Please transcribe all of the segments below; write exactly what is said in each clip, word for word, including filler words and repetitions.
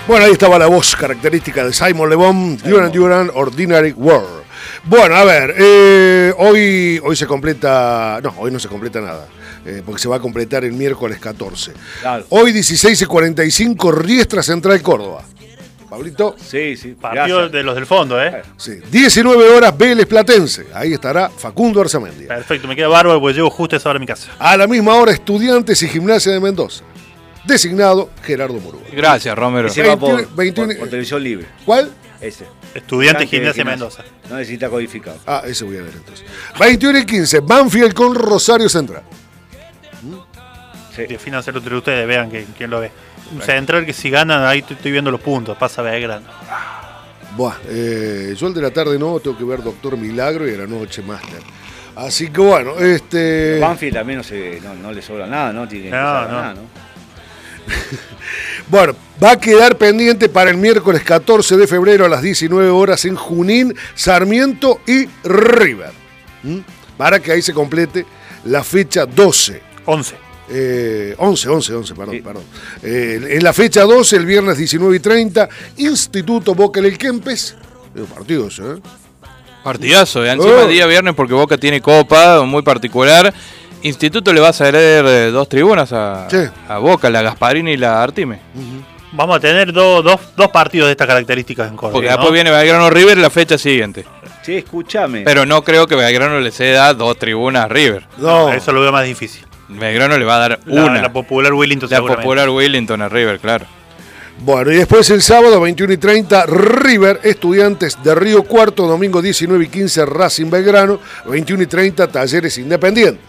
Bueno, ahí estaba la voz característica de Simon Le Bon, Duran Duran, Ordinary World. Bueno, a ver, eh, hoy, hoy se completa, no, hoy no se completa nada, eh, porque se va a completar el miércoles catorce. Claro. Hoy dieciséis y cuarenta y cinco, Riestra Central Córdoba. Pablito. Sí, sí. Partido gracias. De los del fondo, ¿eh? Sí. diecinueve horas, Vélez Platense. Ahí estará Facundo Arzamendia. Perfecto, me queda bárbaro porque llego justo a esa hora a mi casa. A la misma hora, Estudiantes y Gimnasia de Mendoza. Designado Gerardo Murúa. Gracias, Romero. Ese va por, veintiuno, por, por televisión libre. ¿Cuál? Ese. Estudiantes y Gimnasia de Mendoza. No necesita codificado. Ah, ese voy a ver entonces. veintiuno y quince, Banfield con Rosario Central. Sí. Defínanse entre ustedes, vean que, quién lo ve. Un Central que si ganan, ahí estoy, estoy viendo los puntos, pasa Belgrano. Buah, eh, yo el de la tarde no, tengo que ver Doctor Milagro y a la noche Máster. Así que bueno, este... Banfield también no, se, no, no le sobra nada, ¿no? Tiene no, no. Nada, ¿no? Bueno, va a quedar pendiente para el miércoles catorce de febrero a las diecinueve horas en Junín, Sarmiento y River. ¿Mm? Para que ahí se complete la fecha doce. once. Eh, once, once, once, perdón, sí. perdón. Eh, en la fecha doce, el viernes diecinueve y treinta, Instituto Boca del Kempes. Eh, partidos, ¿eh? Partidazo, ¿eh? Encima oh. día viernes porque Boca tiene copa muy particular. Instituto le va a ceder eh, dos tribunas a, sí. a Boca, la Gasparini y la Artime. Uh-huh. Vamos a tener do, dos, dos partidos de estas características en Córdoba. Porque ¿no? después viene Belgrano River la fecha siguiente. Sí, escúchame. Pero no creo que Belgrano le ceda dos tribunas a River. No, eso lo veo más difícil. Belgrano le va a dar la, una. La popular Willington. La popular Willington a River, claro. Bueno, y después el sábado, veintiuno y treinta, River, Estudiantes de Río Cuarto, domingo diecinueve y quince, Racing Belgrano, veintiuno y treinta, Talleres Independiente.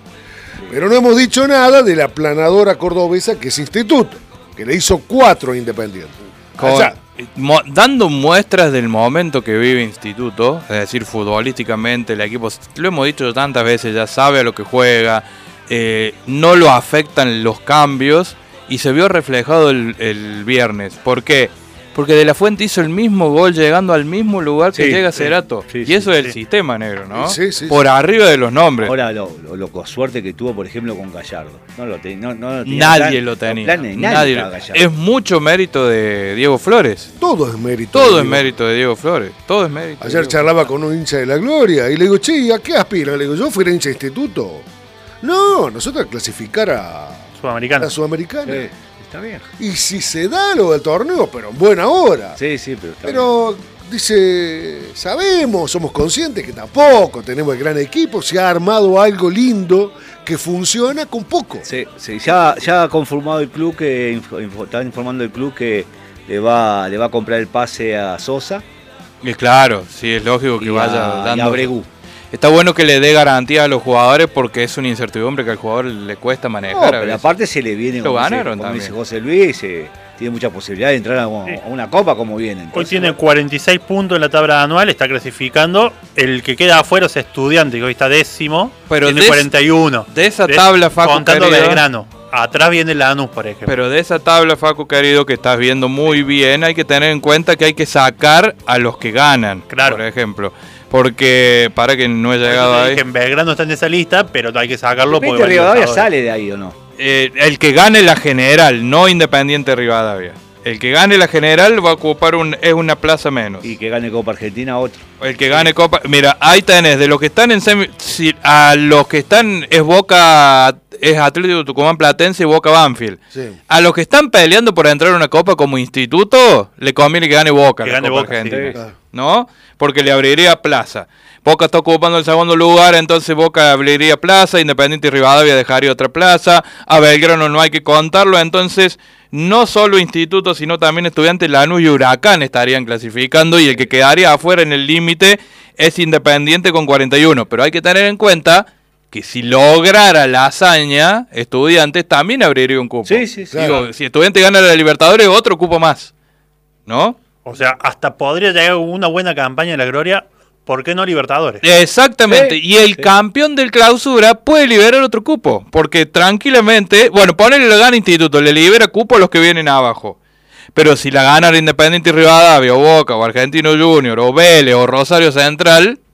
Pero no hemos dicho nada de la planadora cordobesa que es Instituto, que le hizo cuatro a Independiente. Con, mo, dando muestras del momento que vive Instituto, es decir, futbolísticamente, el equipo, lo hemos dicho tantas veces, ya sabe a lo que juega, eh, no lo afectan los cambios, y se vio reflejado el, el viernes. ¿Por qué? Porque De La Fuente hizo el mismo gol llegando al mismo lugar que sí, llega Cerato. Sí, sí, y eso sí, es el sí. sistema negro, ¿no? Sí, sí, Por sí. arriba de los nombres. Ahora, lo, lo, lo suerte que tuvo, por ejemplo, con Gallardo. No lo, te, no, no lo tenía. Nadie plan, lo tenía. Planes, nadie. nadie Es mucho mérito de Diego Flores. Todo es mérito. Todo es mérito de Diego Flores. Todo es mérito. Ayer charlaba con un hincha de la Gloria y le digo, che, ¿a qué aspiran? Le digo, yo fuera hincha de Instituto. No, nosotros a clasificar a Sudamericana. A Sudamericana. Sí. Está bien. Y si se da lo del torneo, pero en buena hora. Sí, sí, pero está Pero bien. Dice, sabemos, somos conscientes que tampoco tenemos el gran equipo, se ha armado algo lindo que funciona con poco. Sí, sí, ya, ya ha conformado el club, que info, está informando el club que le va, le va a comprar el pase a Sosa. Y claro, sí, es lógico que vaya a, dando. Y a Bregú. Está bueno que le dé garantía a los jugadores porque es una incertidumbre que al jugador le cuesta manejar. No, pero aparte se le viene, lo como, ganaron dice, como dice también. José Luis, eh, tiene mucha posibilidad de entrar a, sí. a una copa como viene. Entonces, hoy tiene cuarenta y seis puntos en la tabla anual, está clasificando. El que queda afuera es Estudiante, que hoy está décimo, pero tiene de cuarenta y uno. De esa tabla, de, Facu contando querido, Belgrano. Atrás viene Lanús, por ejemplo. Pero de esa tabla, Facu querido, que estás viendo muy bien, hay que tener en cuenta que hay que sacar a los que ganan, claro. por ejemplo. Porque, para que no he llegado ahí. En Belgrano está en esa lista, pero hay que sacarlo porque Rivadavia sale de ahí, ¿o no? Eh, el que gane la general, no Independiente Rivadavia. El que gane la general va a ocupar un, es una plaza menos. Y que gane Copa Argentina otro. El que gane Copa, mira, ahí tenés, de los que están en semi, si, a los que están es Boca, es Atlético Tucumán Platense y Boca Banfield. Sí. A los que están peleando por entrar a una Copa como instituto, le conviene que gane Boca. Que la gane Copa Boca, Argentina, sí. ¿no? Porque le abriría plaza. Boca está ocupando el segundo lugar, entonces Boca abriría plaza, Independiente y Rivadavia dejaría otra plaza, a Belgrano no hay que contarlo, entonces no solo Instituto, sino también Estudiantes, Lanús y Huracán estarían clasificando, y el que quedaría afuera en el límite es Independiente con cuarenta y uno, pero hay que tener en cuenta que si lograra la hazaña, Estudiantes también abriría un cupo. Sí, sí, sí. Digo, Claro. si Estudiantes gana la Libertadores, otro cupo más, ¿no? O sea, hasta podría llegar una buena campaña de la Gloria. ¿Por qué no Libertadores? Exactamente, Sí, y el sí. campeón del clausura puede liberar otro cupo, porque tranquilamente, bueno, ponele la gana Instituto, le libera cupo a los que vienen abajo, pero si la gana Independiente y Rivadavia, o Boca, o Argentino Junior, o Vélez, o Rosario Central,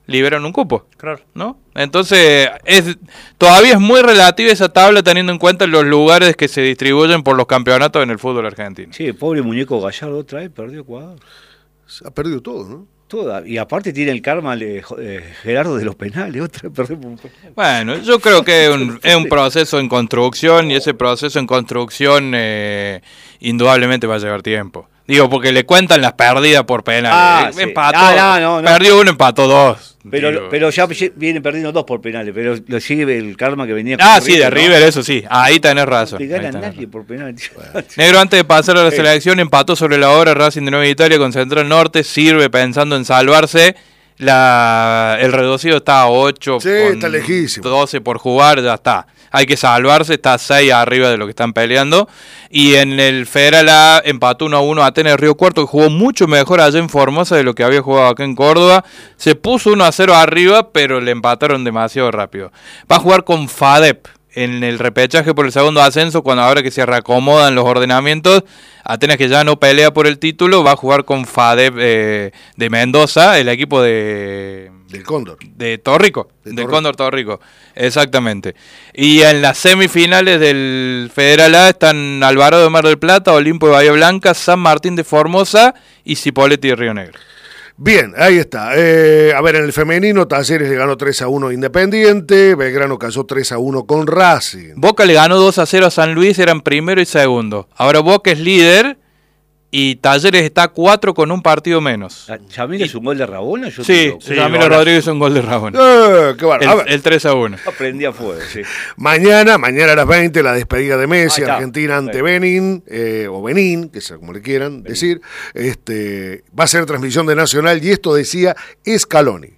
liberan un cupo. Claro. ¿No? Entonces, es todavía es muy relativa esa tabla teniendo en cuenta los lugares que se distribuyen por los campeonatos en el fútbol argentino. Sí, pobre muñeco Gallardo otra vez perdió Ecuador. Ha perdido todo, ¿no? Toda. Y aparte tiene el karma de eh, Gerardo de los penales, otra perdió por un penal. Bueno, yo creo que es un, es un proceso en construcción y ese proceso en construcción eh, indudablemente va a llevar tiempo. Digo, porque le cuentan las pérdidas por penales. Ah, eh, empató, sí. no, no, no, perdió uno, empató dos. Pero, Digo. pero ya vienen perdiendo dos por penales, pero lo sigue el karma que venía. Ah, con sí, de ¿no? River, eso sí. Ahí tenés razón. No te gana Ahí tenés nadie razón. por penales. Bueno. Negro, antes de pasar a la selección, empató sobre la hora Racing de Nueva Italia con Central Norte. Sirve pensando en salvarse. La, el reducido está a ocho. Sí, con está lejísimo. doce por jugar, ya está. Hay que salvarse, está a seis arriba de lo que están peleando. Y en el Federal A empató uno a uno a Atenas Río Cuarto, que jugó mucho mejor allá en Formosa de lo que había jugado acá en Córdoba. Se puso uno a cero arriba, pero le empataron demasiado rápido. Va a jugar con FADEP en el repechaje por el segundo ascenso, cuando ahora que se reacomodan los ordenamientos. Atenas, que ya no pelea por el título, va a jugar con FADEP eh, de Mendoza, el equipo de... Del Cóndor. De Torrico, de del Torrico. Cóndor Torrico, exactamente. Y en las semifinales del Federal A están Alvarado de Mar del Plata, Olimpo de Bahía Blanca, San Martín de Formosa y Cipolletti de Río Negro. Bien, ahí está. Eh, a ver, en el femenino, Talleres le ganó tres a uno a Independiente, Belgrano cayó tres a uno con Racing. Boca le ganó dos a cero a San Luis, eran primero y segundo. Ahora Boca es líder y Talleres está a cuatro con un partido menos. ¿Yamil es un gol de Rabona? Yo Sí, te sí, Ramiro ahora- Rodríguez es un gol de Rabón. Eh, qué bueno. A El, ver, el tres a uno. aprendí a fuego, sí. mañana, mañana a las veinte, la despedida de Messi, Ahí está. Argentina ante Sí. Benín, eh, o Benín, que sea como le quieran decir. Este, va a ser transmisión de Nacional y esto decía Scaloni.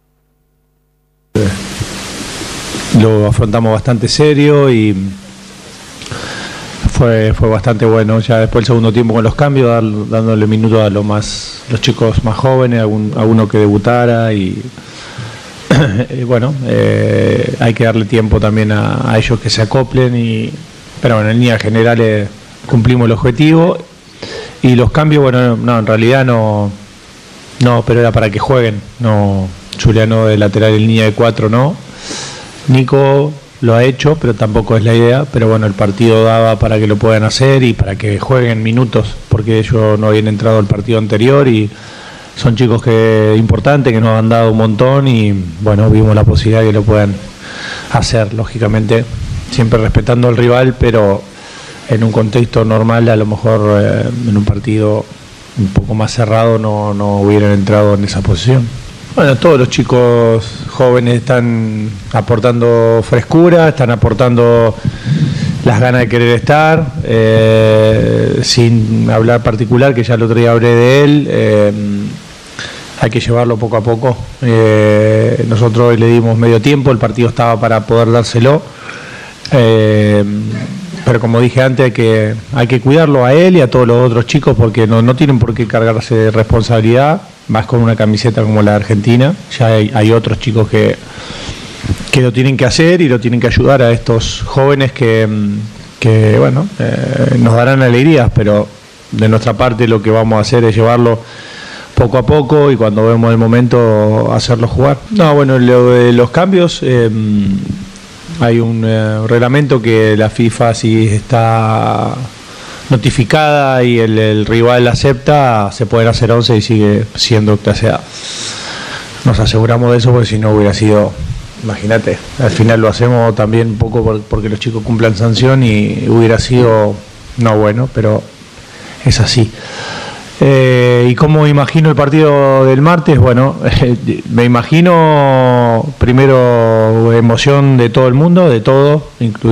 Lo afrontamos bastante serio y fue fue bastante bueno. Ya después el segundo tiempo con los cambios, dar- dándole minutos a los más los chicos más jóvenes, a, un- a uno que debutara y, y bueno, eh, hay que darle tiempo también a, a ellos que se acoplen y pero bueno, en líneas generales cumplimos el objetivo y los cambios, bueno, no, en realidad no no, pero era para que jueguen, no Juliano de lateral en línea de cuatro, no. Nico lo ha hecho, pero tampoco es la idea, pero bueno, el partido daba para que lo puedan hacer y para que jueguen minutos, porque ellos no habían entrado al partido anterior y son chicos que importantes, que nos han dado un montón y bueno, vimos la posibilidad de que lo puedan hacer, lógicamente, siempre respetando al rival, pero en un contexto normal, a lo mejor eh, en un partido un poco más cerrado no, no hubieran entrado en esa posición. Bueno, todos los chicos jóvenes están aportando frescura, están aportando las ganas de querer estar, eh, sin hablar particular, que ya el otro día hablé de él, eh, hay que llevarlo poco a poco. Eh, nosotros hoy le dimos medio tiempo, el partido estaba para poder dárselo, eh, pero como dije antes, hay que, hay que cuidarlo a él y a todos los otros chicos porque no, no tienen por qué cargarse de responsabilidad, más con una camiseta como la de Argentina. Ya hay, hay otros chicos que, que lo tienen que hacer y lo tienen que ayudar a estos jóvenes que, que bueno, eh, nos darán alegrías, pero de nuestra parte lo que vamos a hacer es llevarlo poco a poco y cuando vemos el momento hacerlo jugar. No, bueno, lo de los cambios, eh, hay un eh, reglamento que la FIFA, si está notificada y el, el rival acepta, se pueden hacer once y sigue siendo clase A. Nos aseguramos de eso porque si no hubiera sido, imagínate, al final lo hacemos también un poco por, porque los chicos cumplan sanción y hubiera sido no bueno, pero es así. Eh, ¿Y cómo imagino el partido del martes? Bueno, eh, me imagino primero emoción de todo el mundo, de todo, incluido